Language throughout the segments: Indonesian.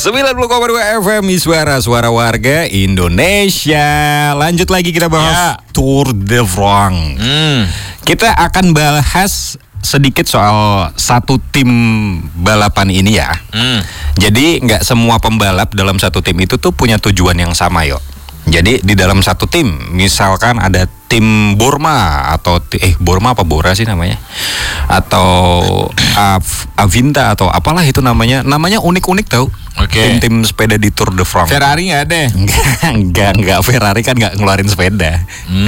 90,2 FM suara warga Indonesia. Lanjut lagi kita bahas Tour de France. Kita akan bahas sedikit soal satu tim balapan ini ya. Jadi nggak semua pembalap dalam satu tim itu tuh punya tujuan yang sama yo. Jadi di dalam satu tim, misalkan ada tim Borma atau Borma apa Bora sih namanya, atau Avinta atau apalah itu namanya unik-unik tau. Tim-tim sepeda di Tour de France. Ferrari nggak ada? Enggak, Ferrari kan nggak ngeluarin sepeda.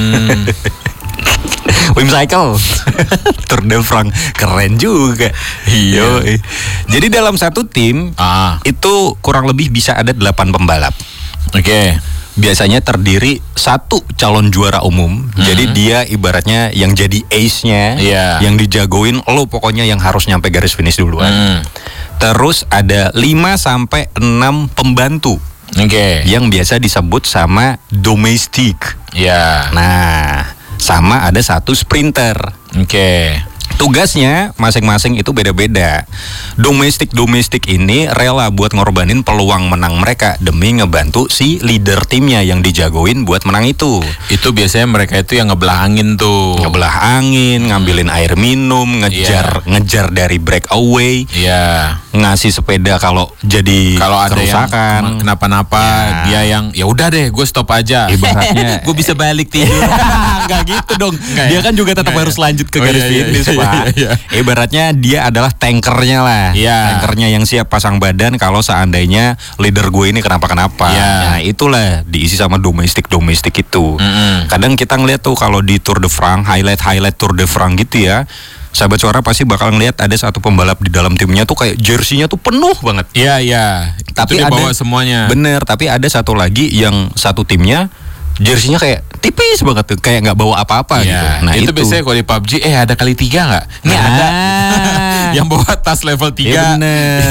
Whimsical. Tour de France keren juga. Iya. Jadi dalam satu tim itu kurang lebih bisa ada 8 pembalap. Biasanya terdiri satu calon juara umum. Jadi dia ibaratnya yang jadi ace-nya, yang dijagoin lo pokoknya yang harus nyampe garis finish duluan. Terus ada 5 sampai 6 pembantu. Yang biasa disebut sama domestik. Nah, sama ada 1 sprinter. Tugasnya masing-masing itu beda-beda. Domestik ini rela buat ngorbanin peluang menang mereka demi ngebantu si leader timnya yang dijagoin buat menang itu. Itu biasanya mereka itu yang ngebelah angin tuh. Ngebelah angin, ngambilin air minum, ngejar dari breakaway. Ngasih sepeda kalau ada yang kenapa-napa, dia yang ya udah deh, gue stop aja. Ibaratnya gue bisa balik tidur. Enggak gitu dong. Dia kan juga tetap harus lanjut ke garis finish, Pak. Ibaratnya dia adalah tankernya lah. Tankernya yang siap pasang badan kalau seandainya leader gue ini kenapa-kenapa. Nah, itulah diisi sama domestik itu. Kadang kita ngeliat tuh kalau di Tour de France, highlight Tour de France gitu ya. Sahabat suara pasti bakal ngeliat ada satu pembalap di dalam timnya tuh kayak jersinya tuh penuh banget. Tapi itu dibawa semuanya. Bener, tapi ada satu lagi yang satu timnya jersinya kayak tipis banget tuh, kayak nggak bawa apa-apa gitu. Nah itu biasanya kalau di PUBG ada kali 3 nggak? Ini ada yang bawa tas level 3. Bener.